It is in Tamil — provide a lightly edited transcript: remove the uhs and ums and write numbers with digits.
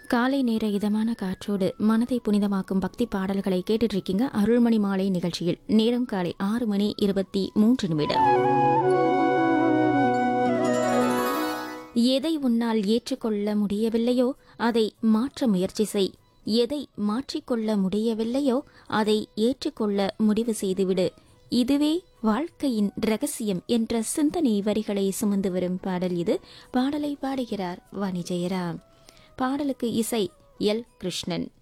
காலை நேர இதமான காற்றோடு மனதை புனிதமாக்கும் பக்தி பாடல்களை கேட்டுட்டு இருக்கீங்க அருள்மணி மாலை நிகழ்ச்சியில். நேரம் காலை 6:23. எதை உன்னால் ஏற்றுக்கொள்ள முடியவில்லையோ அதை மாற்ற முயற்சி செய். எதை மாற்றிக்கொள்ள முடியவில்லையோ அதை ஏற்றுக்கொள்ள முடிவு செய்துவிடு. இதுவே வாழ்க்கையின் ரகசியம் என்ற சிந்தனை வரிகளை சுமந்து வரும் பாடல் இது. பாடலை பாடுகிறார் வாணி ஜெயராம். பாடலுக்கு இசை எல். கிருஷ்ணன்.